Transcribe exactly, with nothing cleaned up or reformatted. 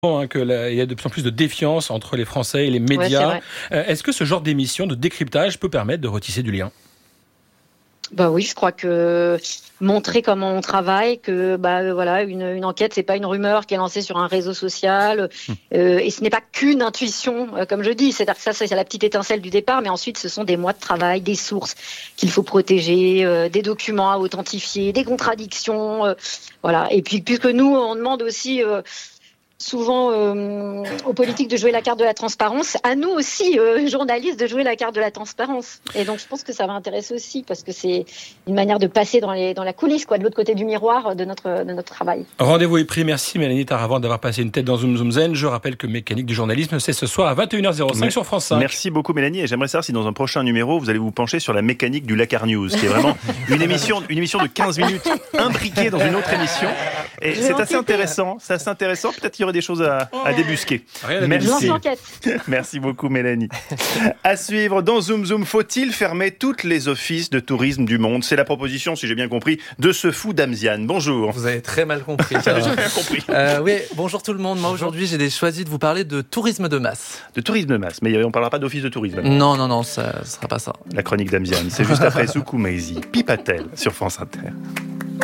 Hein, que la, il y a de plus en plus de défiance entre les Français et les médias. Ouais, euh, est-ce que ce genre d'émission de décryptage peut permettre de retisser du lien ? Bah oui, je crois que montrer comment on travaille, que bah voilà, une, une enquête, c'est pas une rumeur qui est lancée sur un réseau social, Mmh. euh, et ce n'est pas qu'une intuition, euh, comme je dis. C'est-à-dire que ça, c'est la petite étincelle du départ, mais ensuite, ce sont des mois de travail, des sources qu'il faut protéger, euh, des documents à authentifier, des contradictions, euh, voilà. Et puis, puisque nous, on demande aussi. Euh, souvent euh, aux politiques de jouer la carte de la transparence, à nous aussi, euh, journalistes, de jouer la carte de la transparence. Et donc je pense que ça va intéresser aussi, parce que c'est une manière de passer dans, les, dans la coulisse, quoi, de l'autre côté du miroir de notre, de notre travail. Rendez-vous est pris. Merci Mélanie Taravant d'avoir passé une tête dans Zoom Zoom Zen. Je rappelle que Mécanique du journalisme, c'est ce soir à vingt et une heures cinq sur France cinq. Merci beaucoup Mélanie, et j'aimerais savoir si dans un prochain numéro, vous allez vous pencher sur la mécanique du Lakar News, qui est vraiment une émission, une émission de quinze minutes imbriquée dans une autre émission. Et c'est assez intéressant, c'est assez intéressant. Peut-être qu'il y aurait des choses à, à débusquer. Rien à Merci. Je lance l'enquête. Merci beaucoup Mélanie. À suivre dans Zoom Zoom, faut-il fermer toutes les offices de tourisme du monde ? C'est la proposition, si j'ai bien compris, de ce fou Damziane. Bonjour. Vous avez très mal compris. J'ai bien compris. Euh, oui, bonjour tout le monde. Moi aujourd'hui, j'ai choisi de vous parler de tourisme de masse. De tourisme de masse, mais on ne parlera pas d'office de tourisme. Non, non, non, ça ne sera pas ça. La chronique d'Amziane, c'est juste après Soukou Maizi, Pipatel sur France Inter.